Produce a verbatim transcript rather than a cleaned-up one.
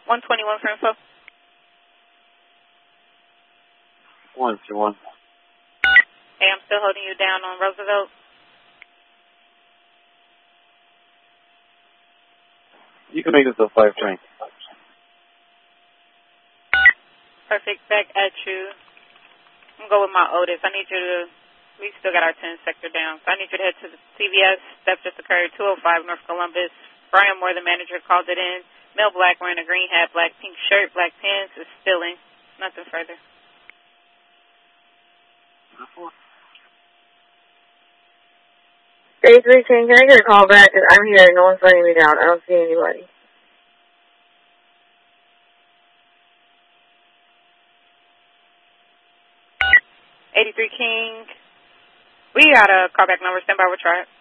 one twenty-one for info. one two one. Hey, I'm still holding you down on Roosevelt. You can make this a five train. Perfect. Back at you. I'm going to go with my Otis. I need you to, we still got our ten sector down. So I need you to head to the C V S. Theft just occurred, two oh five North Columbus. Brian Moore, the manager, called it in. Male black wearing a green hat, black pink shirt, black pants, is stealing. Nothing further. eighty-three King, can I get a call back? Because I'm here, no one's letting me down. I don't see anybody. eighty-three King. We got a callback number. Stand by, we'll try it.